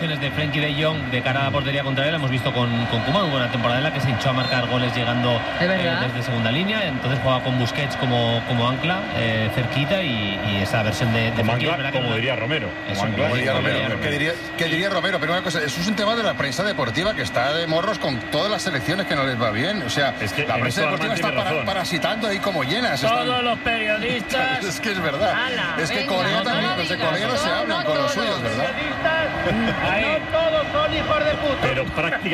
ocasiones de Frenkie de Jong de cara a la portería contraria, la hemos visto con Koeman, hubo una temporada en la que se hinchó a marcar goles llegando desde segunda línea, entonces jugaba con Busquets como ancla, cerquita, y esa versión de Frenkie, ancla, como diría Romero. ¿Qué diría Romero? Pero una cosa, eso es un tema de la prensa deportiva que está de morros con todas las selecciones que no les va bien. O sea, es que la prensa deportiva está parasitando ahí como llenas. Todos los periodistas. Es que es verdad. Es que Corea también, los de Corea no se hablan con los suyos, ¿verdad? No todos son hijos de puta. Pero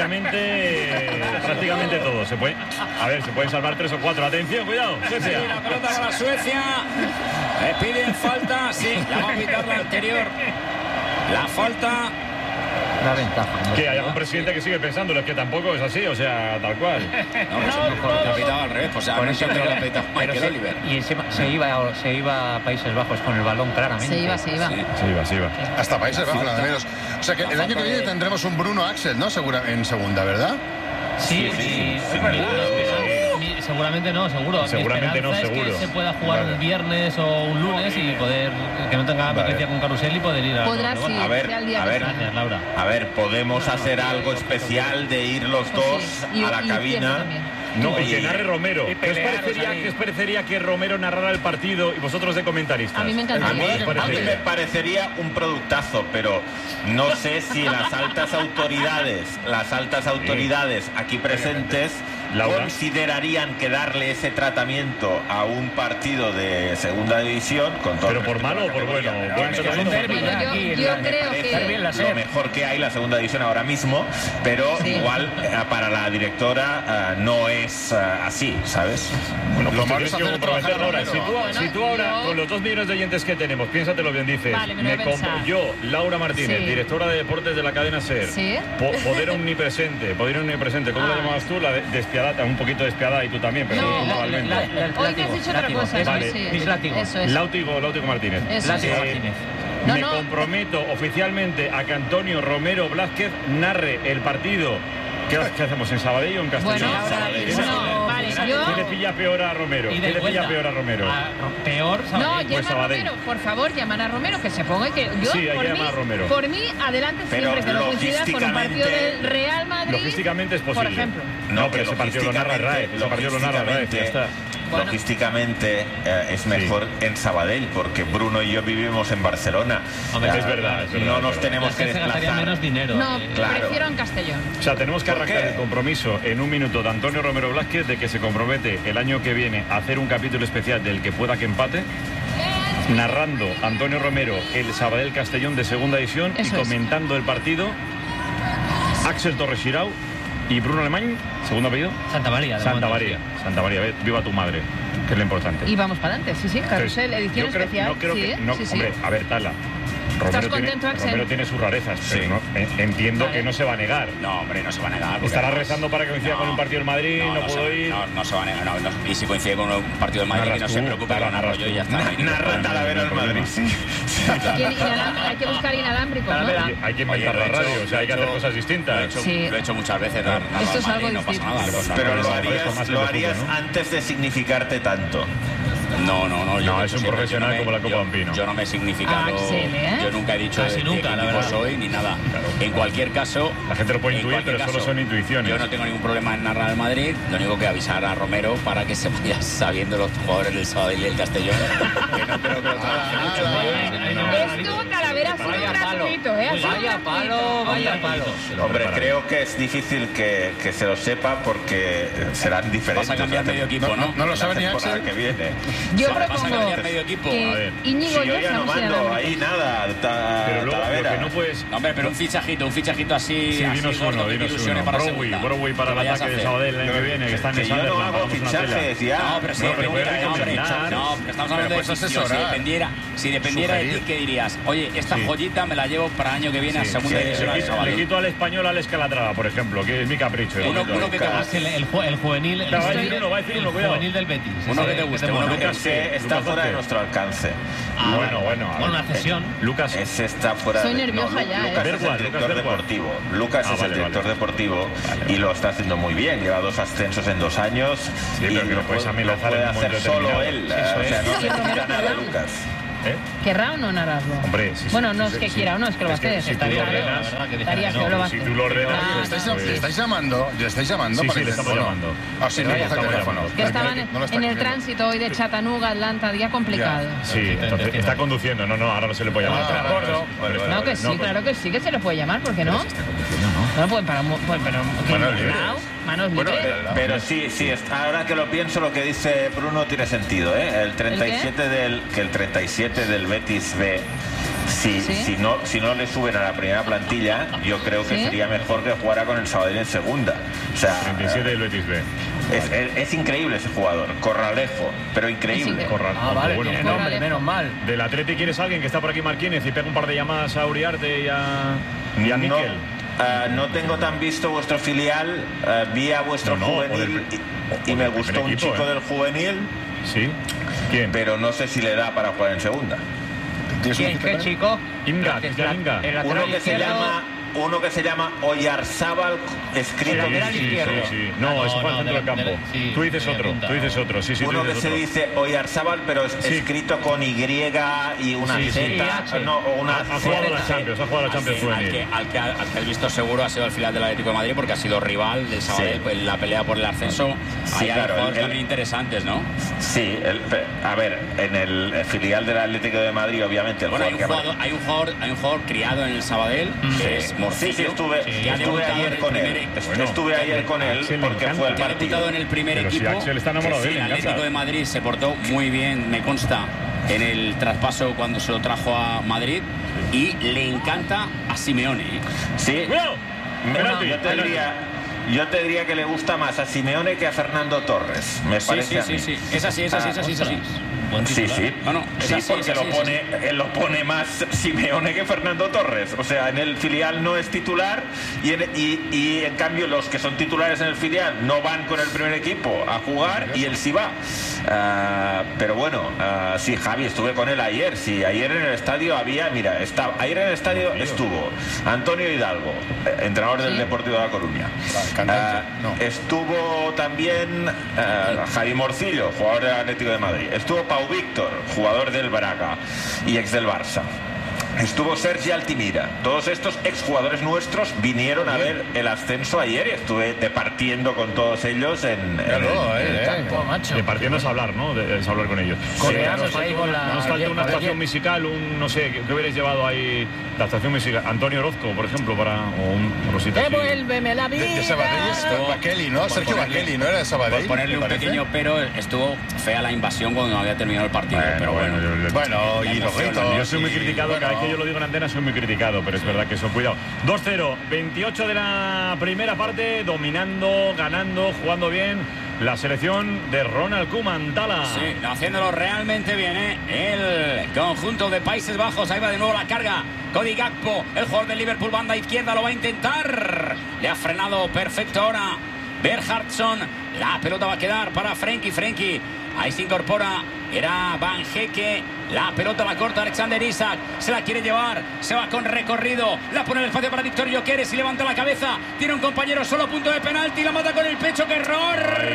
prácticamente todos. Se pueden salvar 3 o 4. Atención, cuidado. Suecia. Sí, la pelota con la Suecia. Le piden falta. Sí, la va a pitar la anterior. La falta. La ventaja. Que hay algún presidente que sigue pensándolo, es que tampoco es así, o sea, tal cual. No, pues es mejor que ha pitado al revés. Pues con eso que lo ha pitado Michael Oliver. Y encima se iba a Países Bajos con el balón claramente. Se iba. Se iba. Hasta Países Bajos, nada menos. O sea que el año que viene tendremos un Bruno Axel, ¿no? En segunda, ¿verdad? Sí, es verdad. Seguramente no, seguro. Seguramente no, seguro. Es que se pueda jugar un viernes o un lunes y poder, que no tenga competencia con Carrusel y poder ir a... Podrás ir, a ver, Gracias, Laura. A ver, podemos hacer algo especial de ir los dos a la cabina. No, y que narre Romero. ¿Qué os parecería que Romero narrara el partido y vosotros de comentaristas? A mí me encantaría. A mí me parecería un productazo, pero no sé si las altas autoridades aquí presentes considerarían que darle ese tratamiento a un partido de segunda división, con todo pero por malo o por bueno. Yo creo que lo mejor que hay la segunda división ahora mismo, pero igual para la directora no es así, ¿sabes? Bueno, pues tienes que comprometerlo ahora. Si tú ahora, con los 2 millones de oyentes que tenemos, piénsatelo bien, dices, yo, Laura Martínez, directora de deportes de la cadena SER, poder omnipresente, ¿cómo la llamabas tú? La despiadada, un poquito despiadada, y tú también, pero puntualmente. Hoy te has dicho otra cosa. Vale, Láutigo Martínez. Me comprometo oficialmente a que Antonio Romero Blázquez narre el partido. ¿Qué hacemos? ¿En Sabadell o en Castellón? ¿Qué le pilla peor a Romero? Peor, Sabadell. No, llama a Romero, por favor, llaman a Romero, que se ponga y que yo, por mí, adelante siempre que no coincidas con un partido del Real Madrid. Logísticamente es posible. Por ejemplo. No, pero ese partido lo narra Raez. Ya está. Logísticamente es mejor en Sabadell, porque Bruno y yo vivimos en Barcelona. Es verdad. No nos tenemos que desplazar. Menos dinero. No, prefiero en Castellón. O sea, tenemos que arrancar el compromiso en un minuto de Antonio Romero Blázquez de que se compromete el año que viene a hacer un capítulo especial del que pueda que empate, narrando Antonio Romero el Sabadell Castellón de segunda división y comentando el partido Axel Torres Xirau y Bruno Alemany, segundo apellido. Santa María, viva tu madre, que es lo importante. Y vamos para adelante, sí, Carrusel, edición especial. Hombre, a ver, Tala. Romero tiene sus rarezas, pero entiendo que no se va a negar. No, hombre, no se va a negar. Estará rezando para que coincida con un partido del Madrid, no puedo ir. No se va a negar. Y si coincide con un partido del Madrid, que no se preocupe, lo narro yo y ya está. Narra Talavera al Madrid, sí. Hay que buscar inalámbrico, ¿no? Hay que inventar la radio, o sea, hay que hacer cosas distintas. Lo he hecho muchas veces. Esto es algo distinto. Pero lo harías antes de significarte tanto. No, es un profesional como la Copa Pampino. Yo no me he significado. Yo nunca he dicho de qué equipo soy ni nada. En cualquier caso, la gente lo puede intuir, pero solo son intuiciones. Yo no tengo ningún problema en narrar al Madrid. Lo único que avisar a Romero para que se vaya sabiendo los jugadores del Sabadell y del Castellón. Que no creo que lo trabajen. Esto, Talavera, ha sido gratuito, Vaya palo. Hombre, creo que es difícil que se lo sepa porque serán diferentes. Vas a cambiar medio equipo, ¿no? No lo sabe ni Axel. Que viene. Yo propongo que Íñigo yo ya no mando ahí nada. Pero luego lo que no puedes... Hombre, pero un fichajito así. Sí, dinos uno. Broadway para el ataque de Sabadell el año que viene, que está en el Sunderland. Yo no hago fichajes ya. No, pero estamos hablando de fichajes. Si dependiera de ti, ¿qué dirías? Oye, esta joyita me la llevo para el año que viene a segunda división. Le quito al Español al Escalatrava, por ejemplo, que es mi capricho. Uno que te guste. El juvenil. Va a decir uno, cuidado. Juvenil del Betis. Uno que te guste. Está fuera de nuestro alcance. Bueno. Una cesión. Lucas. Ese está fuera Soy nerviosa ya. Lucas es el director deportivo. Lucas es el director deportivo y lo está haciendo muy bien. Lleva 2 ascensos en 2 años. Sí, pero que lo puedes puede hacer solo él. O sea, no necesita nada Lucas. ¿Querrá o no narrarlo? Hombre, bueno, no es que quiera o no, es que lo va a hacer. Si estaría feo, lo va a hacer. Si tú lo ordenas... ¿Le estáis llamando? Sí, le estamos llamando. Así no coge el teléfono. Que estaban en el tránsito hoy de Chattanooga, Atlanta, día complicado. Sí, entonces está conduciendo. No, ahora no se le puede llamar. No, que sí, claro que sí, que se le puede llamar, ¿por qué no? Está conduciendo, ¿no? No, pues para... Manos libres. Pero sí, ahora que lo pienso, lo que dice Bruno tiene sentido, ¿eh? El 37 del Betis B, si no le suben a la primera plantilla, yo creo que sería mejor que jugara con el Sabadell en segunda. O sea, 37 del Betis B. Es increíble ese jugador, Corralejo, pero increíble. Vale, bueno, tiene nombre, menos mal. Del Atleti, ¿quieres a alguien que está por aquí, Marquínez, y pega un par de llamadas a Uriarte y a Miquel? No tengo tan visto vuestro filial, vi a vuestro juvenil y me gustó un chico del juvenil. Sí. ¿Quién? Pero no sé si le da para jugar en segunda. ¿Quién? ¿Qué chico? Inga. Uno que se llama Oyarzábal, escrito Sí. No, es para el centro del campo. Tú dices otro. Sí, uno que se dice Oyarzábal, pero es escrito con Y y una Z. No, o una ha jugado la Champions juvenil. Al que has visto seguro ha sido el filial del Atlético de Madrid, porque ha sido rival del Sabadell en la pelea por el ascenso. Hay jugadores también interesantes, ¿no? Sí, a ver, en el filial del Atlético de Madrid, obviamente. Hay un jugador criado en el Sabadell, que es Morcillo. Sí, estuve ayer con él. Estuve ayer con él porque fue el partido. En el primer equipo. Axel está enamorado de él. El Atlético de Madrid se portó muy bien, me consta, en el traspaso cuando se lo trajo a Madrid, y le encanta a Simeone. Sí. Yo te diría que le gusta más a Simeone que a Fernando Torres. Me parece. Sí. Es así. Sí, porque él lo pone más Simeone que Fernando Torres. O sea, en el filial no es titular y en cambio los que son titulares en el filial no van con el primer equipo a jugar y él sí va. Pero bueno, sí, Javi, estuve con él ayer. Sí, ayer en el estadio ayer en el estadio estuvo Antonio Hidalgo, entrenador del Deportivo de La Coruña. Estuvo también Javi Morcillo, jugador del Atlético de Madrid. Estuvo Pau Víctor, jugador del Braga y ex del Barça. Estuvo Sergi Altimira. Todos estos exjugadores nuestros vinieron a ver el ascenso ayer y estuve departiendo con todos ellos en el campo. Departiendo es hablar, ¿no? Es hablar con ellos. Nos falta una estación musical, no sé, ¿qué hubierais llevado ahí? La estación musical. Antonio Orozco, por ejemplo, o un Rosita. Devuélveme la vida. De Sabadell, Bakeli, ¿no? Sergio Bakeli, ¿no era de Sabadell? Por ponerle un pequeño pero, estuvo fea la invasión cuando no había terminado el partido. Bueno, y los gritos. Yo soy muy criticado, cada vez que yo lo digo en antena soy muy criticado, pero es verdad que eso, cuidado. 2-0, 28 de la primera parte, dominando, ganando, jugando bien la selección de Ronald Koeman. Tala. Sí, haciéndolo realmente bien, el conjunto de Países Bajos. Ahí va de nuevo la carga. Cody Gakpo, el jugador del Liverpool, banda izquierda, lo va a intentar. Le ha frenado perfecto ahora Berhardsson. La pelota va a quedar para Frenkie. Ahí se incorpora, era Van Hecke. La pelota la corta Alexander Isak. Se la quiere llevar, se va con recorrido. La pone en el espacio para Víctor Gyökeres y levanta la cabeza. Tiene un compañero solo a punto de penalti. La mata con el pecho. ¡Qué error!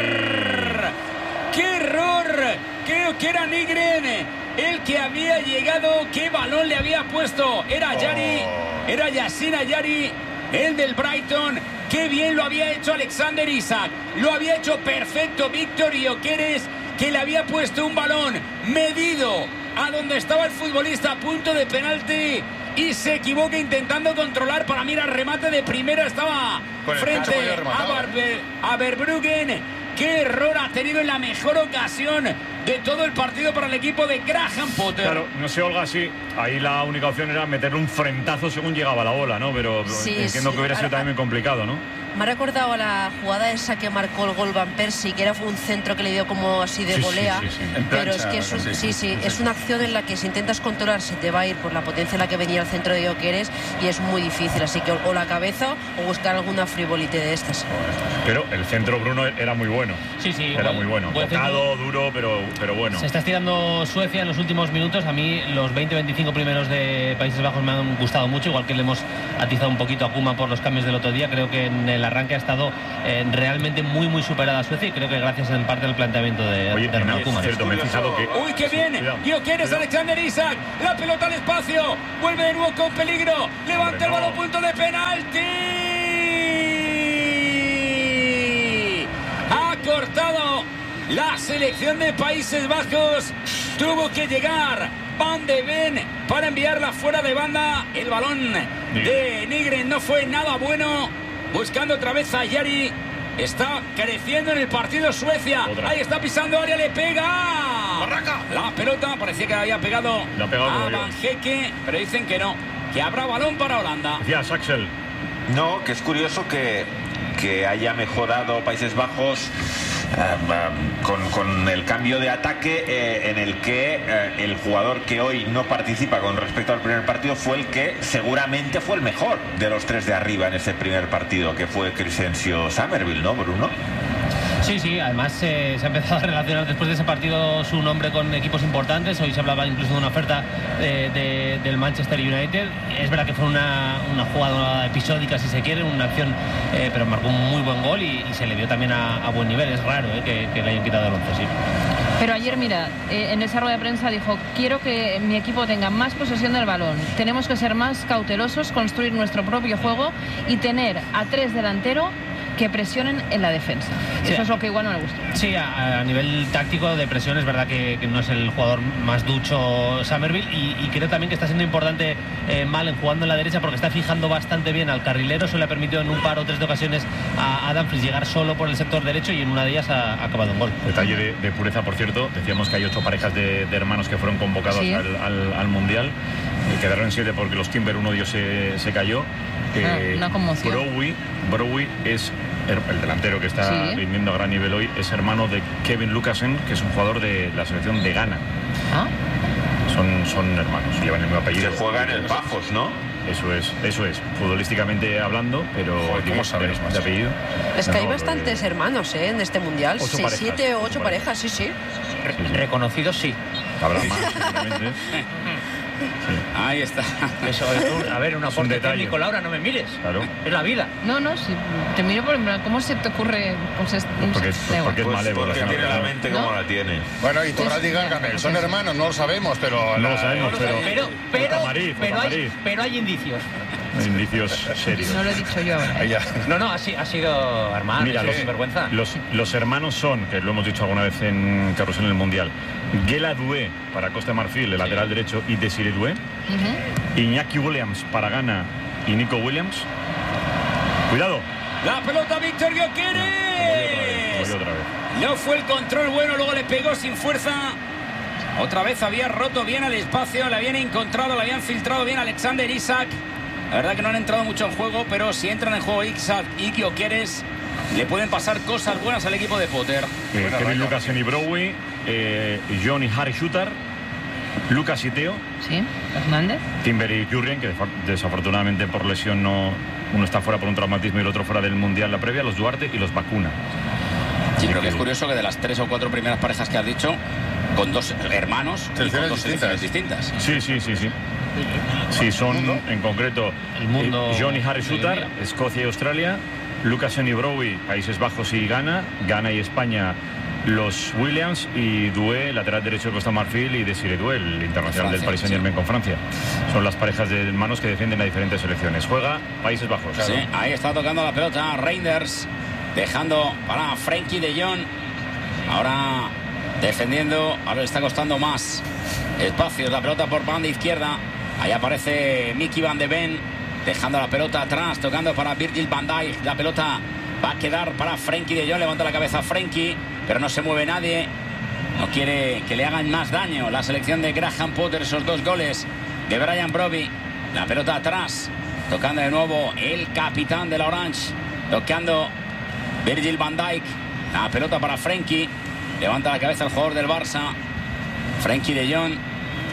¡Qué error! Creo que era Nygren el que había llegado. ¡Qué balón le había puesto! Era Yassine Ayari, el del Brighton. ¡Qué bien lo había hecho Alexander Isak! Lo había hecho perfecto Víctor Gyökeres, que le había puesto un balón medido a donde estaba el futbolista a punto de penalti y se equivoca intentando controlar. Para mí el remate de primera estaba frente a Verbruggen. ¡Qué error ha tenido en la mejor ocasión de todo el partido para el equipo de Graham Potter! Claro, no sé, Olga, sí. Ahí la única opción era meterle un frentazo según llegaba la bola, ¿no? Pero entiendo que hubiera sido también muy complicado, ¿no? Me ha recordado a la jugada esa que marcó el gol Van Persie, que era un centro que le dio como así de volea. Pero es que es una acción en la que si intentas controlar se te va a ir por la potencia en la que venía el centro de Gyökeres y es muy difícil. Así que o la cabeza o buscar alguna frivolité de estas. Pero el centro, Bruno, era muy bueno. Sí. Era muy bueno. Tocado, duro, pero bueno. Se está estirando Suecia en los últimos minutos. A mí los 20-25 5 primeros de Países Bajos me han gustado mucho, igual que le hemos atizado un poquito a Koeman por los cambios del otro día. Creo que en el arranque ha estado realmente muy superada a Suecia, y creo que gracias en parte al planteamiento de Ronald Koeman. Cierto, me he fijado que... ¡Uy, qué bien! Gyökeres, Alexander Isak, la pelota al espacio, vuelve de nuevo con peligro, levanta el balón, punto de penalti. Ha cortado la selección de Países Bajos, tuvo que llegar Van de Ven para enviarla fuera de banda. El balón de Nygren no fue nada bueno, buscando otra vez a Jari. Está creciendo en el partido Suecia. Ahí está pisando área, le pega. ¡Barraca! La pelota parecía que había pegado a Van Hecke, pero dicen que no, que habrá balón para Holanda. Ya, Axel. No, que es curioso que haya mejorado Países Bajos con el cambio de ataque, en el que el jugador que hoy no participa con respecto al primer partido fue el que seguramente fue el mejor de los 3 de arriba en ese primer partido, que fue Crescencio Summerville, ¿no, Bruno? Sí, además se ha empezado a relacionar después de ese partido su nombre con equipos importantes. Hoy se hablaba incluso de una oferta del Manchester United. Es verdad que fue una jugada episódica, si se quiere, una acción, pero marcó un muy buen gol y se le vio también a buen nivel. Es raro que le hayan quitado el 11, sí. Pero ayer, mira, en esa rueda de prensa dijo: quiero que mi equipo tenga más posesión del balón, tenemos que ser más cautelosos, construir nuestro propio juego y tener a 3 delanteros que presionen en la defensa. Sí, eso es lo que igual no le gusta. Sí, a nivel táctico de presión es verdad que no es el jugador más ducho Summerville, y creo también que está siendo importante Malen jugando en la derecha, porque está fijando bastante bien al carrilero. Eso le ha permitido en un par o 3 de ocasiones a Dumfries llegar solo por el sector derecho, y en una de ellas ha acabado en gol. Detalle de pureza, por cierto, decíamos que hay 8 parejas de hermanos que fueron convocados al Mundial, quedaron en 7 porque los Timber, uno de ellos se cayó. Una conmoción. Browy es el delantero que está rindiendo a gran nivel hoy, es hermano de Kevin Lucasen, que es un jugador de la selección de Ghana. Son hermanos, llevan el mismo apellido. Se juega en el Pafos, ¿no? Eso es, futbolísticamente hablando, pero ¿cómo sabéis más de apellido? Es que hay bastantes hermanos en este Mundial, 6, 7, 8 parejas, sí. Reconocidos, sí. Habrá más, seguramente. Sí. Ahí está. Eso es a ver, un aporte técnico, Laura, no me mires. Claro. Es la vida. No, sí, te miro por ¿cómo se te ocurre? Porque es malévolo. Porque tiene la mente como la tiene. Bueno, y Torraldi y Gargamel son hermanos, no lo sabemos, pero... No lo sabemos, pero hay indicios. Indicios serios. No lo he dicho yo ahora. No, ha sido hermano. Mira, vergüenza. Los hermanos son, que lo hemos dicho alguna vez en Carrusel en el Mundial, Gela Doué para Costa de Marfil, el lateral derecho, y Desiré Doué. Iñaki Williams para Ghana y Nico Williams. Cuidado. La pelota, Víctor Gyökeres. Otra vez. No fue el control bueno, luego le pegó sin fuerza. Otra vez había roto bien el espacio, le habían encontrado, le habían filtrado bien a Alexander Isak. La verdad que no han entrado mucho en juego, pero si entran en juego Isak y Gyökeres, le pueden pasar cosas buenas al equipo de Potter. Kevin Lucasen y Browy, John y Harry Shooter, Lucas y Teo. Sí, Hernández. Timber y Jurrien, que desafortunadamente por lesión uno está fuera por un traumatismo y el otro fuera del Mundial la previa, los Duarte y los Vacuna. Sí, pero que es curioso que de las 3 o 4 primeras parejas que has dicho, con 2 hermanos y con 2 selecciones distintas. Sí. Sí, son en concreto John y Harry Shooter, Escocia y Australia, Lucasen y Browy, Países Bajos y Ghana y España, los Williams, y Doué, lateral derecho de Costa Marfil, y Desiré Doué, el internacional del Paris Saint-Germain con Francia. Son las parejas de hermanos que defienden a diferentes selecciones. Juega Países Bajos. Sí, ahí está tocando la pelota Reinders, dejando para Frenkie de Jong. Ahora defendiendo, ahora le está costando más espacio la pelota por banda izquierda. Ahí aparece Mickey Van de Ven, dejando la pelota atrás, tocando para Virgil van Dijk. La pelota va a quedar para Frenkie de Jong, levanta la cabeza Frenkie, pero no se mueve nadie. No quiere que le hagan más daño la selección de Graham Potter, esos 2 goles de Brian Broby. La pelota atrás, tocando de nuevo el capitán de la Orange, tocando Virgil van Dijk. La pelota para Frenkie, levanta la cabeza el jugador del Barça, Frenkie de Jong.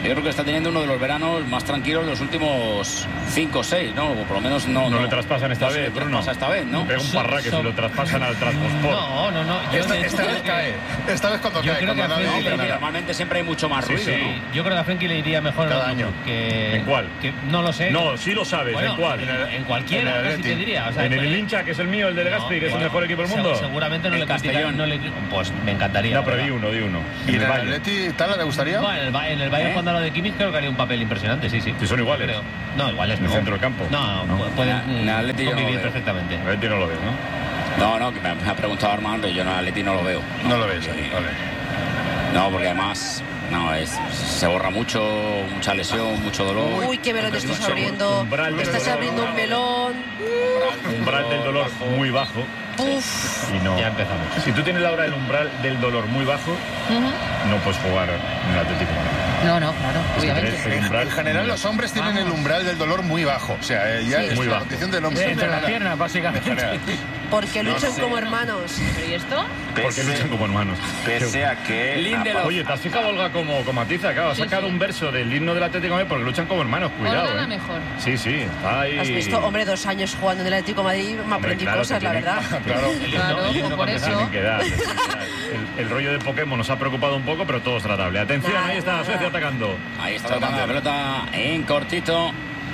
Yo creo que está teniendo uno de los veranos más tranquilos de los últimos 5 o 6, ¿no? O por lo menos no le traspasan esta vez, Bruno. Esta vez, ¿no? Pega un parraque si lo traspasan al Trabzonspor. No. Esta vez cae. Esta vez cuando cae. Normalmente siempre hay mucho más ruido. Sí. Yo creo que a Frenkie le iría mejor cada año. ¿En cuál? No lo sé. No, sí lo sabes. Bueno, ¿en cuál? En cualquiera, casi te diría. O sea, en el hincha, que es el mío, el de Legazpi, que es el mejor equipo del mundo. Seguramente no le Castellón. Pues me encantaría. No, pero di uno. ¿Y en el Atleti tal le gustaría? Bueno, en el Bayern cuando lo de Kimmich creo que haría un papel impresionante, sí. Si son iguales. Creo. No, iguales en el centro del campo. No, pueden convivir perfectamente. El Atleti no lo ves, ¿no? No, que me ha preguntado Armando y yo en el Atleti no lo veo. No lo ves, vale. No, porque además se borra mucha lesión, mucho dolor. Uy, qué melón te estás abriendo. Estás abriendo un melón. Umbral del dolor muy bajo. Uf. Y no. Ya empezamos. Si tú tienes, Laura, el umbral del dolor muy bajo, no puedes jugar en el Atlético. No, claro, obviamente. En general, los hombres tienen el umbral del dolor muy bajo. O sea, ya es la condición del hombre. Entre las piernas, básicamente. Porque luchan como hermanos. ¿Y esto? Porque luchan como hermanos. Pese a que... Oye, ¿te has fijado, Olga, como atiza? Claro, ha sacado un verso del himno del Atlético de Madrid porque luchan como hermanos. Cuidado, Olga mejor. Sí, está ahí. ¿Has visto? Hombre, 2 años jugando en el Atlético de Madrid, me aprendí cosas, la verdad. Claro, por eso. El rollo de Pokémon nos ha preocupado un poco, pero todo es tratable. Atención, ahí está Suecia atacando. Ahí está tocando la pelota en cortito.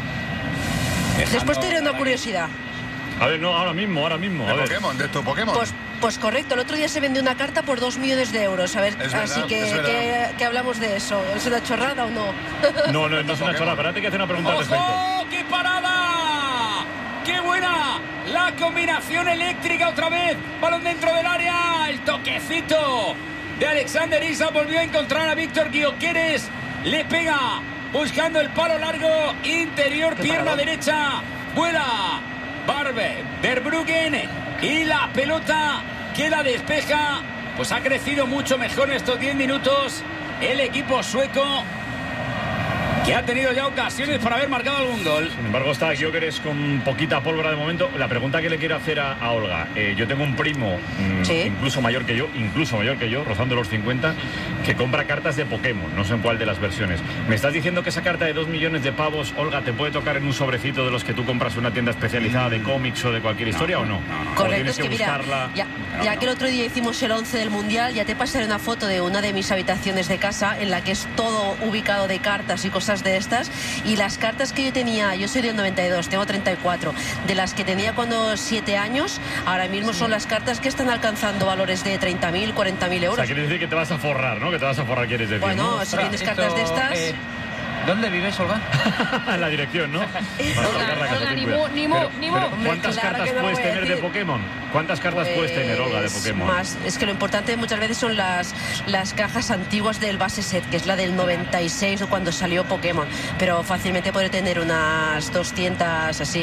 Después te diré una curiosidad. A ver, no, ahora mismo. De tu Pokémon. Pues correcto, el otro día se vendió una carta por 2 millones de euros. A ver, así que hablamos de eso. ¿Es una chorrada o no? No es una chorrada, pero te quiero hacer una pregunta al respecto. ¡Ojo! ¡Qué parada! ¡Qué buena! La combinación eléctrica otra vez. Balón dentro del área. El toquecito de Alexander Isak volvió a encontrar a Víctor Gyökeres. Le pega buscando el palo largo. Interior, pierna derecha. Vuela Verbruggen y la pelota queda despeja. Pues ha crecido mucho mejor en estos 10 minutos el equipo sueco, que ha tenido ya ocasiones para haber marcado algún gol. Sin embargo, está Gyökeres con poquita pólvora de momento. La pregunta que le quiero hacer a Olga, yo tengo un primo incluso mayor que yo, rozando los 50, que compra cartas de Pokémon, no sé en cuál de las versiones. ¿Me estás diciendo que esa carta de 2 millones de pavos, Olga, te puede tocar en un sobrecito de los que tú compras en una tienda especializada de cómics o de cualquier historia o no? Correcto, es que mira, ya que el otro día hicimos el 11 del Mundial, ya te pasaré una foto de una de mis habitaciones de casa en la que es todo ubicado de cartas y cosas de estas, y las cartas que yo tenía, yo soy del 92, tengo 34, de las que tenía cuando 7 años, ahora mismo son las cartas que están alcanzando valores de 30.000, 40.000 euros. O sea, quiere decir que te vas a forrar, ¿no? Que te vas a forrar, quieres decir. Bueno, ¿no? Si tienes cartas de estas... ¿Dónde vives, Olga? En la dirección, ¿no? Olga, ni mu. ¿Cuántas cartas puedes tener de Pokémon? ¿Cuántas cartas puedes tener, Olga, de Pokémon? Más, es que lo importante muchas veces son las cajas antiguas del base set, que es la del 96 o cuando salió Pokémon. Pero fácilmente podré tener unas 200 así.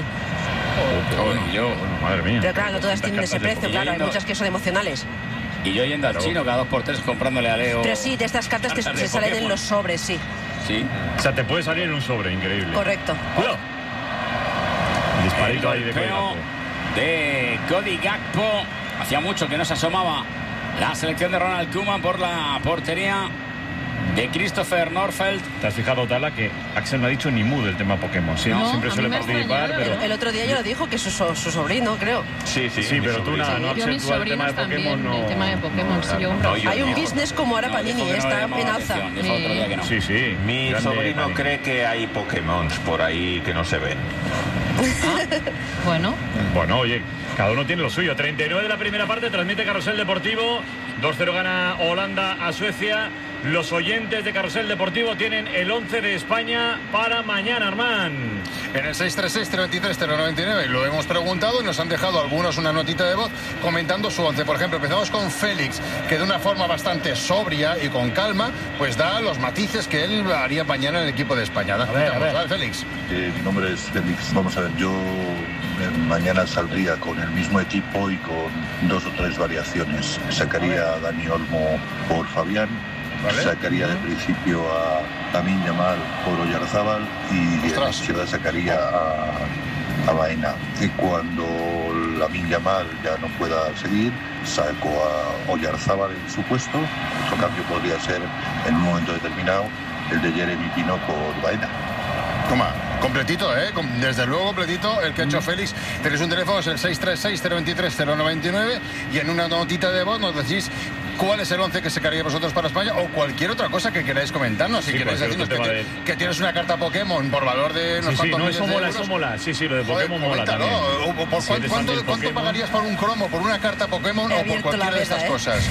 Madre mía. Pero claro, no todas tienen ese precio, claro, hay muchas que son emocionales. Y yo yendo al chino cada 2x3 comprándole a Leo. Pero sí, de estas cartas que se salen en los sobres, sí. Sí. O sea, te puede salir en un sobre, increíble. Correcto. ¡Cuidado! Disparito ahí de Cody Gakpo. De Cody Gakpo. Hacía mucho que no se asomaba la selección de Ronald Koeman por la portería de Christopher Norfeld. ¿Te has fijado, Tala, que Axel no ha dicho ni mu del tema Pokémon? Sí, no, siempre suele participar, pero... El otro día ya lo dijo, que su sobrino, creo. Sí, pero tú nada, no Yo mis Axel, tú el tema de también, Pokémon no... el tema de Pokémon, sí, yo Hay un business como ahora Panini, está en alza. Sí. Mi sobrino cree que hay Pokémon por ahí que no se ven. Bueno, oye, cada uno tiene lo suyo. 39 de la primera parte, transmite Carrusel Deportivo. 2-0 gana Holanda a Suecia. Los oyentes de Carrusel Deportivo tienen el 11 de España para mañana, Armán. En el 636-323-099 lo hemos preguntado y nos han dejado algunos una notita de voz comentando su 11. Por ejemplo, empezamos con Félix, que de una forma bastante sobria y con calma, pues da los matices que él haría mañana en el equipo de España. A ver, Félix. Mi nombre es Félix. Vamos a ver, yo mañana saldría con el mismo equipo y con 2 o 3 variaciones. Sacaría a Dani Olmo por Fabián. ¿Vale? Sacaría de principio a Lamine Yamal por Oyarzábal y a la izquierda sacaría a Baena. Y cuando Lamine Yamal ya no pueda seguir, saco a Oyarzábal en su puesto. Otro cambio podría ser en un momento determinado el de Jeremy Pino por Baena. Toma, completito, desde luego completito el que ha hecho Félix. Tenéis un teléfono, es el 636-023-099, y en una notita de voz nos decís cuál es el 11 que sacaríais vosotros para España o cualquier otra cosa que queráis comentarnos. Si queréis decirnos que tienes una carta Pokémon por valor de unos cuantos miles de euros. Eso mola. Sí, lo de Pokémon mola también. ¿Cuánto pagarías por un cromo, por una carta Pokémon o por cualquiera de estas cosas?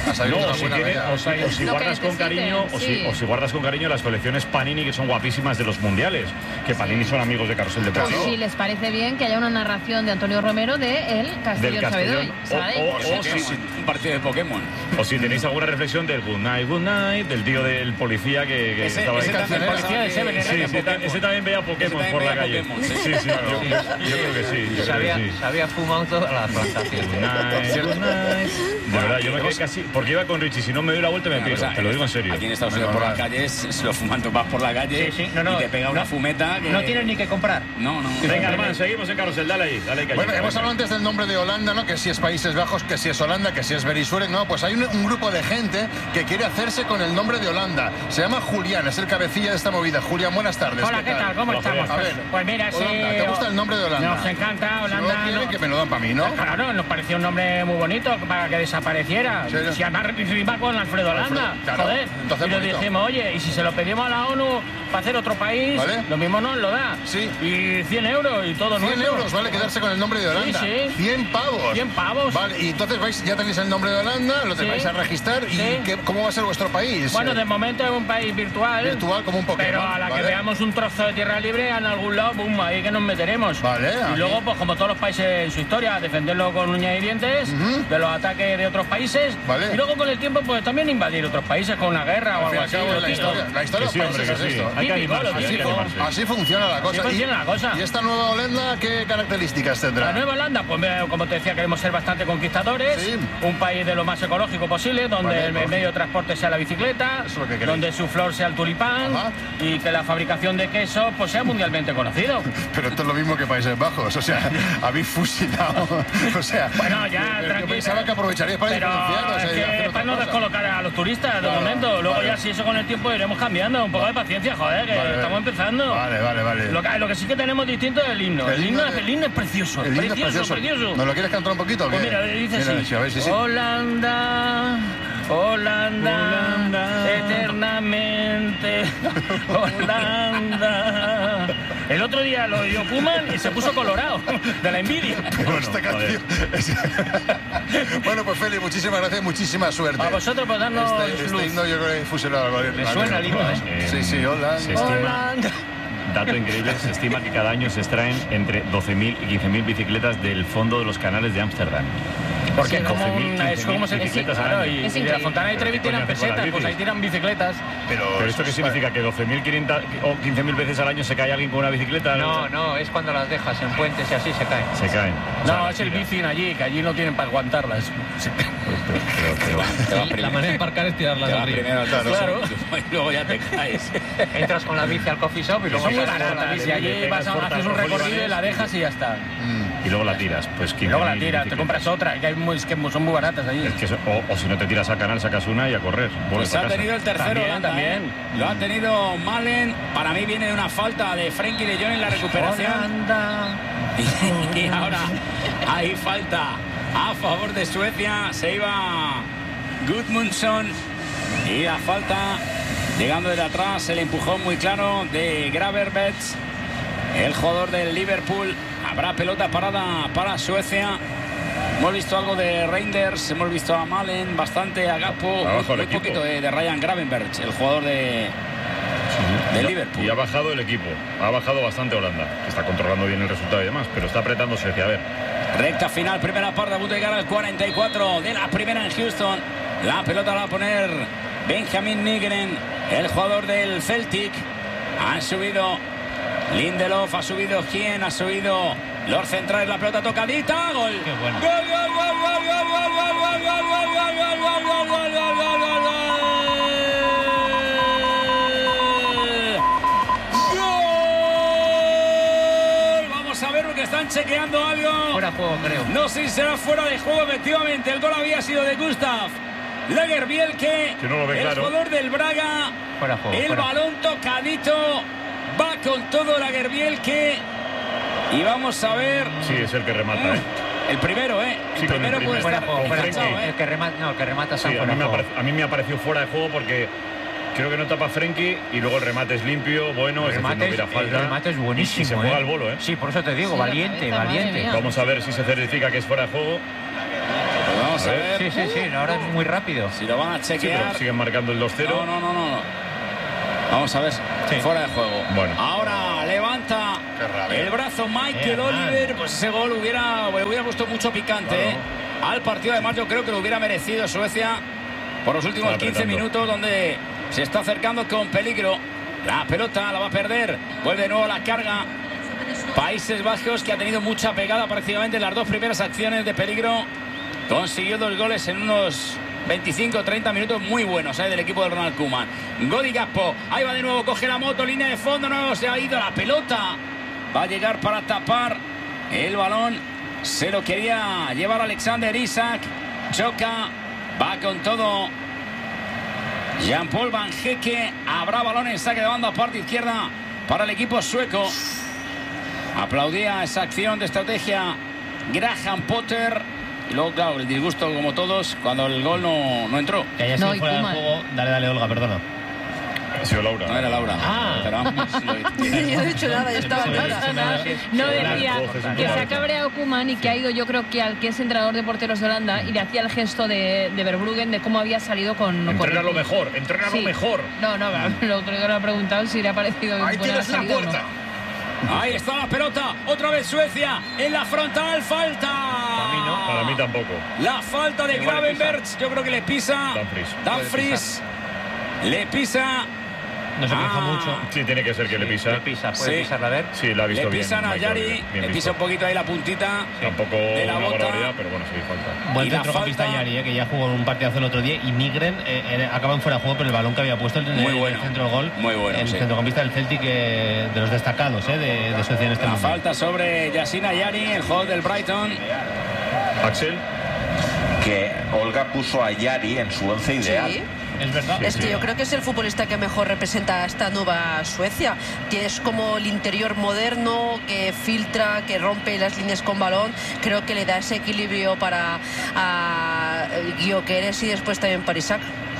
O si guardas con cariño, o si guardas con cariño las colecciones Panini, que son guapísimas de los mundiales, que Panini son amigos de Carrusel Deportivo. Si les parece bien que haya una narración de Antonio Romero de El Castellón Sabedoy. O un partido de Pokémon. O si tenéis alguna reflexión del Good Night, del tío del policía que estaba ahí. El policía de Seven, ese también veía Pokémon por la calle. Sí, yo creo que sí. Se había fumado toda la plantación. Good Night. De verdad, yo me quedé casi... Porque iba con Richie, si no me doy la vuelta me piro. Te lo digo en serio. Aquí en Estados Unidos por las calles, se lo fuman, tú vas por la calle y te pega una fumeta que... No tienes ni que comprar. No. Venga, hermano, seguimos en Carrusel, dale ahí. Bueno, hemos hablado antes del nombre de Holanda, ¿no? Que si es Países Bajos, que si es Holanda, que si es Venezuela. No, pues hay un grupo de gente que quiere hacerse con el nombre de Holanda. Se llama Julián, es el cabecilla de esta movida. Julián, buenas tardes. Hola, ¿qué tal? ¿Cómo estamos? A ver, pues mira, Holanda, ¿te gusta el nombre de Holanda? Nos encanta Holanda. Si no quieren, que me lo dan para mí, ¿no? Claro, nos pareció un nombre muy bonito para que desapareciera. ¿Sí? Si además rima con Alfredo Holanda. Claro. Joder. Entonces, y nos dijimos, oye, y si se lo pedimos a la ONU para hacer otro país, ¿vale? Lo mismo nos lo da. Sí. Y 100 euros y todo 100 euros, ¿vale? Quedarse con el nombre de Holanda. Sí. 100 pavos. 100 pavos. Vale, y entonces ya tenéis el nombre de Holanda, lo vais a registrar. ¿Y cómo va a ser vuestro país? Bueno, de momento es un país virtual. Virtual, como un Pokémon. Pero a la que veamos un trozo de tierra libre en algún lado, boom, ahí que nos meteremos. Vale. Y luego, pues como todos los países en su historia, defenderlo con uñas y dientes de los ataques de otros países. Vale. Y luego con el tiempo, pues también invadir otros países con una guerra o algo así. La historia sí, hombre, que sí. Hay que animarse. Así funciona la cosa. ¿Y esta nueva Holanda qué características tendrá? La nueva Holanda, pues como te decía, queremos ser bastante conquistadores. Sí. Un país de lo más ecológico posible, donde el medio de transporte sea la bicicleta, donde su flor sea el tulipán y que la fabricación de queso pues sea mundialmente conocido. Pero esto es lo mismo que Países Bajos, o sea, habéis fusilado, o sea... Bueno, ya, tranquilo. Yo pensaba que aprovecharíais para diferenciaros. Es que para no descolocar a los turistas de momento. Luego ya si eso con el tiempo iremos cambiando. Un poco de paciencia, joder, que estamos empezando. Vale. Lo que sí que tenemos distinto es el himno. El himno es precioso. Precioso. ¿Nos lo quieres cantar un poquito? Pues mira, dice así. Sí. Holanda, eternamente, Holanda. El otro día lo oyó Puman y se puso colorado de la envidia. Esta canción. Bueno, pues Félix, muchísimas gracias, muchísima suerte. A vosotros por darnos este himno yo creo que he fusilado. Me suena el himno. Sí, Holanda. Se estima, dato increíble, se estima que cada año se extraen entre 12.000 y 15.000 bicicletas del fondo de los canales de Ámsterdam. Porque es como se dice, claro, y de la Fontana de Trevi tiran pesetas, pues ahí tiran bicicletas. Pero ¿esto qué significa? ¿Que 12.000 o 15.000 veces al año se cae alguien con una bicicleta? No, es cuando las dejas en puentes y así se caen. Se caen. No, es el bicing allí, que allí no tienen para aguantarlas. La manera de aparcar es tirarlas al río. Claro. Y luego ya te caes. Entras con la bici al coffee shop y luego... Son muy baratas, y allí haces un recorrido y la dejas y ya está. Y luego la tiras, pues 15.000. Luego la tiras, te compras otra, que son muy baratas allí. Es que o si no te tiras al canal, sacas una y a correr. Pues ha tenido el tercero también. Lo ha tenido Malen. Para mí viene de una falta de Frenkie de Jong en la recuperación. Y ahora hay falta a favor de Suecia. Se iba Gudmundsson y la falta llegando desde atrás. El empujón muy claro de Gravervets, el jugador del Liverpool. Habrá pelota parada para Suecia. Hemos visto algo de Reinders, hemos visto a Malen, bastante a Gakpo, muy poquito de Ryan Gravenberch, el jugador de Liverpool. Y ha bajado el equipo, ha bajado bastante Holanda, que está controlando bien el resultado y demás, pero está apretando Suecia. A ver. Recta final, primera parte, a punto de llegar al 44 de la primera en Houston. La pelota la va a poner Benjamin Nygren, el jugador del Celtic. Han subido Lindelof, ha subido Gien, ha subido los centrales, la pelota tocadita, gol. Qué bueno. Vamos a ver porque están chequeando algo. Fuera de juego, creo. No sé si será fuera de juego, efectivamente. El gol había sido de Gustav Lagerbielke, el jugador del Braga. El balón tocadito. Va con todo Lagerbielke. Y vamos a ver. Sí, es el que remata, El primero, El primero puede estar el que remata sí, a mí me ha parecido fuera de juego porque creo que no tapa Frenkie y luego el remate es limpio, bueno, el remate es buenísimo. Y se juega al bolo, Sí, por eso te digo, valiente. Vamos a ver si se certifica que es fuera de juego. Pues vamos a ver. Sí, ahora es muy rápido. Si lo van a chequear. Pero siguen marcando el 2-0. No. Vamos a ver. Fuera de juego. Bueno. Ahora levanta el brazo Michael Oliver. Pues ese gol le hubiera puesto mucho picante al partido. Además, yo creo que lo hubiera merecido Suecia por los últimos 15 minutos, donde se está acercando con peligro. La pelota la va a perder. Vuelve de nuevo a la carga. Países Bajos, que ha tenido mucha pegada prácticamente en las dos primeras acciones de peligro. Consiguió 2 goles en unos 25-30 minutos muy buenos del equipo de Ronald Koeman. Godi Gakpo, ahí va de nuevo, coge la moto, línea de fondo, no se ha ido la pelota. Va a llegar para tapar el balón. Se lo quería llevar Alexander Isak. Choca, va con todo Jean-Paul Van Hecke. Habrá balón en saque de banda, parte izquierda para el equipo sueco. Aplaudía esa acción de estrategia Graham Potter. Y luego, claro, el disgusto, como todos, cuando el gol no entró. Que haya sido fuera del juego. Dale, Olga, perdona. Ha sido Laura. No era Laura. Yo no he dicho nada, ya estaba clara. No, decía que se ha cabreado Koeman y que ha ido, yo creo que al que es entrenador de porteros de Holanda, y le hacía el gesto de Verbruggen de cómo había salido con... Entrénalo mejor, entrénalo mejor. No, lo otro que le ha preguntado si le ha parecido... Ahí tienes la puerta. Ahí está la pelota, otra vez Suecia, en la frontal, falta. Para mí tampoco. La falta de Gravenberch, yo creo que le pisa. Dumfries le pisa. No se queja mucho. Sí, tiene que ser que le pisa. ¿Puede pisarla a ver? Sí, la ha visto bien. Le pisan a Yari, le pisa un poquito ahí la puntita. Tampoco de la una bota. barbaridad, pero bueno, sí, falta. Buen centrocampista Yari, que ya jugó un partidazo el otro día. Y Nygren acaban fuera de juego, pero el balón que había puesto en el centro del gol. Muy bueno, el centrocampista del Celtic, de los destacados de Suecia en este momento. La falta sobre Yassine Ayari, el jugador del Brighton. Axel. Que Olga puso a Yari en su 11 ideal. Sí. Es verdad. Es que yo creo que es el futbolista que mejor representa a esta nueva Suecia. Tienes como el interior moderno, que filtra, que rompe las líneas con balón. Creo que le da ese equilibrio para Gyökeres y después también para Isak.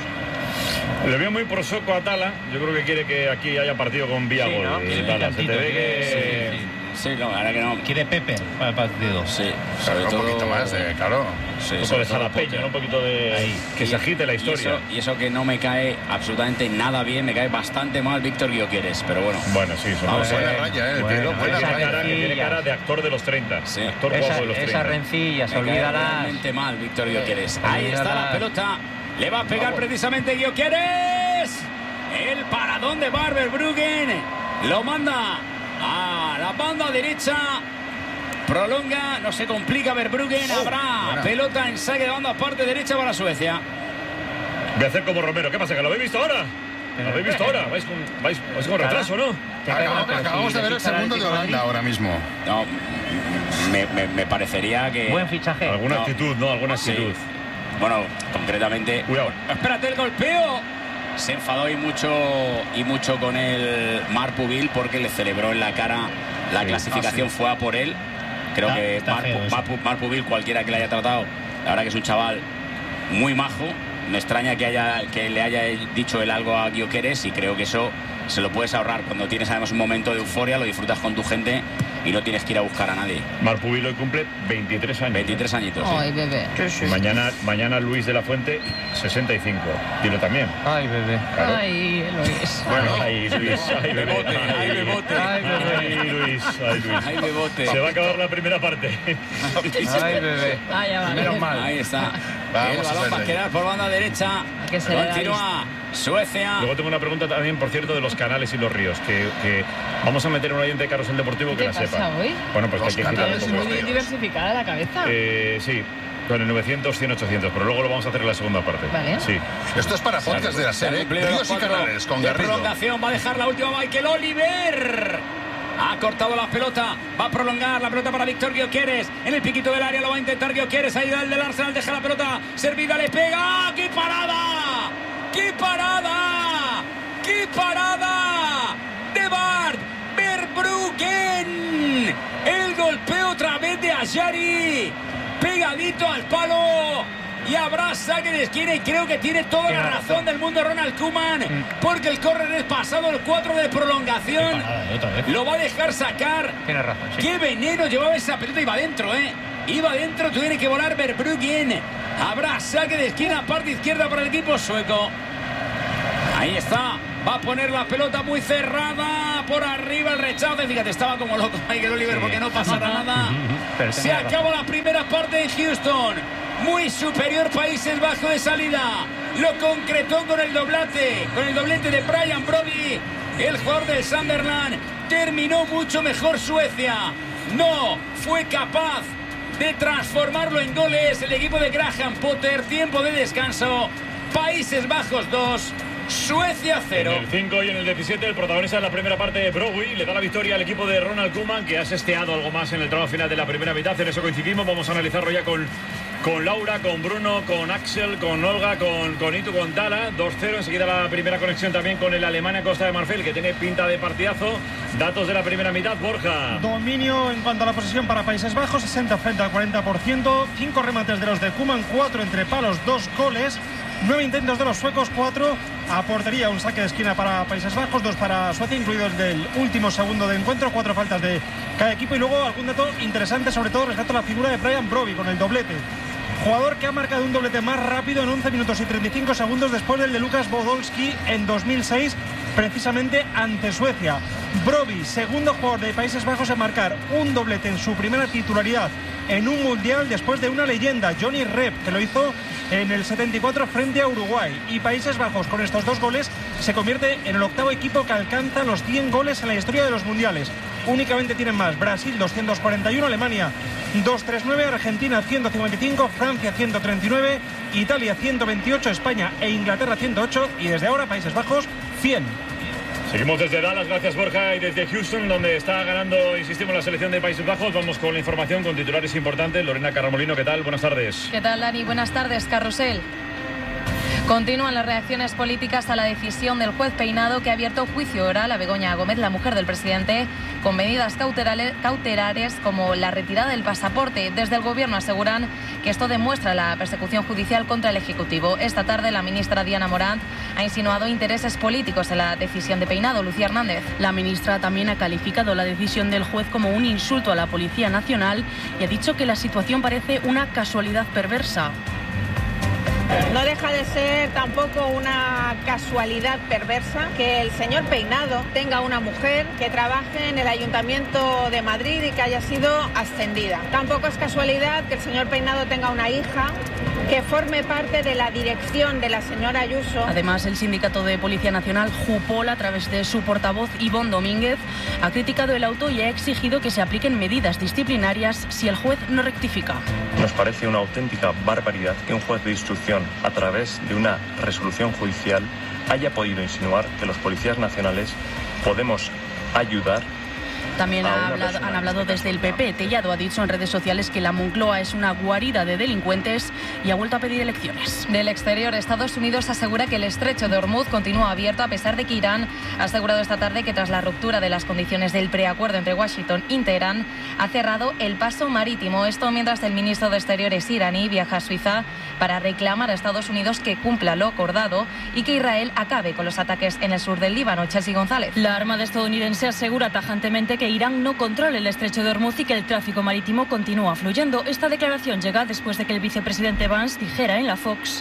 Le veo muy prosocico a Tala. Yo creo que quiere que aquí haya partido con Viagol. ¿no? Tala. Se te ve que... Sí, no, ahora que no. Quiere Pepper para el partido. Sí, sobre todo un poquito más, claro. Sí, un poco de jalapeño, ¿no? Un poquito de... Ahí. Que se agite la historia. Y eso que no me cae absolutamente nada bien, me cae bastante mal Víctor Gyökeres, pero bueno. Bueno, sí, son buena raya, el Pedro, buena raya. Que tiene cara de actor de los 30. Sí. Actor guapo de los 30. Esa rencilla, se olvidará. Realmente mal Víctor Gyökeres. Ahí está la pelota. Le va a pegar precisamente Gyökeres. El paradón de Verbruggen. Lo manda a la banda derecha. Prolonga, no se complica Verbruggen. Habrá pelota en saque de banda, parte derecha para Suecia. Voy a hacer como Romero. ¿Qué pasa? ¿Que lo habéis visto ahora? ¿Lo habéis visto ahora? ¿Vais con retraso, no? Acabamos de ver el segundo de Holanda ahora mismo. No, me parecería que... Buen fichaje. Alguna actitud, ¿no? Alguna actitud. Sí. Bueno, concretamente... Cuidado. Espérate el golpeo. Se enfadó y mucho con el Marpuville porque le celebró en la cara la clasificación. Fue a por él. Creo que Marpuville, cualquiera que le haya tratado, la verdad que es un chaval muy majo. Me extraña que le haya dicho él algo a Gyökeres, y creo que eso se lo puedes ahorrar. Cuando tienes además un momento de euforia, lo disfrutas con tu gente y no tienes que ir a buscar a nadie. Marpuville hoy cumple 23 años. 23 añitos. Ay, bebé. Mañana Luis de la Fuente, 65. Dilo también. Ay, bebé. Claro. Ay, Luis. Bueno, ay, Luis. Ay, bebote. Ay, bebote. Ay, Luis. Ay, bebote. Se va a acabar la primera parte. Ay, bebé. Ah, ya va. Menos mal. Ahí está. Vamos el balón va a quedar por banda derecha. Que se le da Continúa Suecia. Luego tengo una pregunta también, por cierto, de los canales y los ríos. Que vamos a meter un oyente de Carrusel Deportivo que la sepa. ¿Qué pasa hoy? Bueno, pues Los hay que girar canales un y poco. los Muy ríos. diversificada la cabeza. Sí, con el 900, 100, 800. Pero luego lo vamos a hacer en la segunda parte. Vale. Sí. Esto es para podcast de la serie. Ríos y canales con de Garrido. prolongación va a dejar la última Michael Oliver. Ha cortado la pelota. Va a prolongar la pelota para Víctor Gyökeres. En el piquito del área lo va a intentar Gyökeres. Ahí el del Arsenal. Deja la pelota servida. Le pega. ¡Qué parada! ¡Qué parada! ¡Qué parada! De Bart Verbruggen. El golpeo otra vez de Ajari. Pegadito al palo. Y habrá saque de esquina y creo que tiene toda la razón del mundo Ronald Koeman, porque el córner es pasado el 4 de prolongación. Lo va a dejar sacar. Tiene razón, sí. Qué veneno llevaba esa pelota. Iba adentro, Iba adentro, tiene que volar Verbruggen. Habrá saque de esquina, parte izquierda para el equipo sueco. Ahí está. Va a poner la pelota muy cerrada. Por arriba el rechazo. Fíjate, estaba como loco Michael Oliver porque no pasará nada. Se acabó la primera parte en Houston. Muy superior Países Bajos de salida. Lo concretó con el doblete de Brian Brobby, el jugador del Sunderland. Terminó mucho mejor Suecia. No fue capaz de transformarlo en goles. El equipo de Graham Potter. Tiempo de descanso. Países Bajos 2. Suecia 0. En el 5 y en el 17 el protagonista de la primera parte de Brobby le da la victoria al equipo de Ronald Koeman, que ha sesteado algo más en el tramo final de la primera mitad. En eso coincidimos. Vamos a analizarlo ya con Laura, con Bruno, con Axel, con Olga, con Itu, con Tala. 2-0. Enseguida la primera conexión también con el Alemania Costa de Marfil, que tiene pinta de partidazo. Datos de la primera mitad, Borja. Dominio en cuanto a la posesión para Países Bajos, 60 frente al 40%. 5 remates de los de Koeman, 4 entre palos, 2 goles. 9 intentos de los suecos, 4 a portería. Un saque de esquina para Países Bajos, 2 para Suecia, incluido el del último segundo de encuentro. 4 faltas de cada equipo. Y luego algún dato interesante, sobre todo rescato la figura de Brian Brobby con el doblete. Jugador que ha marcado un doblete más rápido en 11 minutos y 35 segundos después del de Lukas Podolski en 2006, precisamente ante Suecia. Brobby, segundo jugador de Países Bajos en marcar un doblete en su primera titularidad en un mundial, después de una leyenda, Johnny Rep, que lo hizo en el 74 frente a Uruguay. Y Países Bajos, con estos 2 goles, se convierte en el 8º equipo que alcanza los 100 goles en la historia de los mundiales. Únicamente tienen más Brasil 241, Alemania 239, Argentina 155, Francia 139, Italia 128, España e Inglaterra 108 y desde ahora Países Bajos 100. Seguimos desde Dallas, gracias Borja, y desde Houston, donde está ganando, insistimos, la selección de Países Bajos. Vamos con la información, con titulares importantes. Lorena Carramolino, ¿qué tal? Buenas tardes. ¿Qué tal, Dani? Buenas tardes, Carrusel. Continúan las reacciones políticas a la decisión del juez Peinado, que ha abierto juicio oral a Begoña Gómez, la mujer del presidente, con medidas cautelares como la retirada del pasaporte. Desde el gobierno aseguran que esto demuestra la persecución judicial contra el Ejecutivo. Esta tarde la ministra Diana Morant ha insinuado intereses políticos en la decisión de Peinado. Lucía Hernández. La ministra también ha calificado la decisión del juez como un insulto a la Policía Nacional y ha dicho que la situación parece una casualidad perversa. No deja de ser tampoco una casualidad perversa que el señor Peinado tenga una mujer que trabaje en el Ayuntamiento de Madrid y que haya sido ascendida. Tampoco es casualidad que el señor Peinado tenga una hija que forme parte de la dirección de la señora Ayuso. Además, el sindicato de Policía Nacional, Jupol, a través de su portavoz Ivonne Domínguez, ha criticado el auto y ha exigido que se apliquen medidas disciplinarias si el juez no rectifica. Nos parece una auténtica barbaridad que un juez de instrucción, a través de una resolución judicial, haya podido insinuar que los policías nacionales podemos ayudar. También han hablado desde el PP. Tellado ha dicho en redes sociales que la Moncloa es una guarida de delincuentes y ha vuelto a pedir elecciones. Del exterior, Estados Unidos asegura que el estrecho de Hormuz continúa abierto, a pesar de que Irán ha asegurado esta tarde que tras la ruptura de las condiciones del preacuerdo entre Washington y Teherán ha cerrado el paso marítimo. Esto mientras el ministro de Exteriores iraní viaja a Suiza para reclamar a Estados Unidos que cumpla lo acordado y que Israel acabe con los ataques en el sur del Líbano. Chelsea González. La Armada estadounidense asegura tajantemente que Irán no controla el estrecho de Hormuz y que el tráfico marítimo continúa fluyendo. Esta declaración llega después de que el vicepresidente Vance dijera en la Fox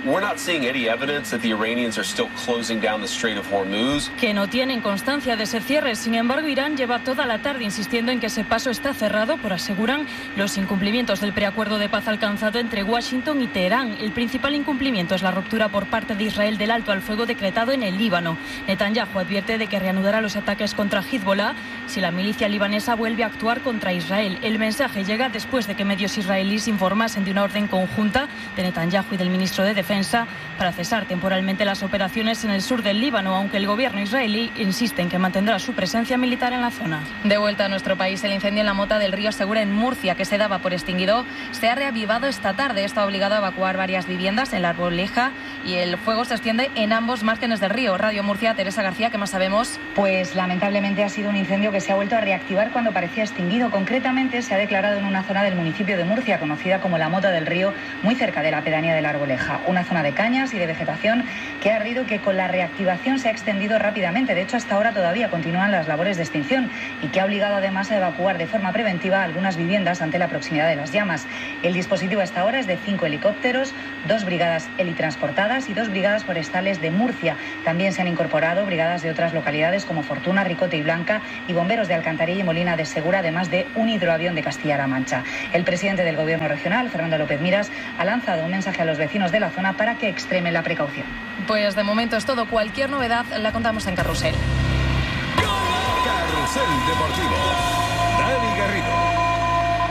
que no tienen constancia de ese cierre. Sin embargo, Irán lleva toda la tarde insistiendo en que ese paso está cerrado por, aseguran, los incumplimientos del preacuerdo de paz alcanzado entre Washington y Teherán. El principal incumplimiento es la ruptura por parte de Israel del alto al fuego decretado en el Líbano. Netanyahu advierte de que reanudará los ataques contra Hezbollah si la milicia libanesa vuelve a actuar contra Israel. El mensaje llega después de que medios israelíes informasen de una orden conjunta de Netanyahu y del ministro de Defensa para cesar temporalmente las operaciones en el sur del Líbano, aunque el gobierno israelí insiste en que mantendrá su presencia militar en la zona. De vuelta a nuestro país, el incendio en la mota del río Segura en Murcia, que se daba por extinguido, se ha reavivado esta tarde. Esto ha obligado a evacuar varias viviendas en la Arboleja y el fuego se extiende en ambos márgenes del río. Radio Murcia, Teresa García, ¿qué más sabemos? Pues lamentablemente ha sido un incendio que se ha vuelto a reactivar cuando parecía extinguido. Concretamente se ha declarado en una zona del municipio de Murcia, conocida como la Mota del Río, muy cerca de la pedanía de la Arboleja. Una zona de cañas y de vegetación que ha ardido y que con la reactivación se ha extendido rápidamente. De hecho, hasta ahora todavía continúan las labores de extinción y que ha obligado además a evacuar de forma preventiva algunas viviendas ante la proximidad de las llamas. El dispositivo hasta ahora es de 5 helicópteros, 2 brigadas helitransportadas y 2 brigadas forestales de Murcia. También se han incorporado brigadas de otras localidades como Fortuna, Ricote y Blanca y bomberos de Alcantarilla y Molina de Segura, además de un hidroavión de Castilla-La Mancha. El presidente del Gobierno regional, Fernando López Miras, ha lanzado un mensaje a los vecinos de la zona para que extremen la precaución. Pues de momento es todo. Cualquier novedad la contamos en Carrusel.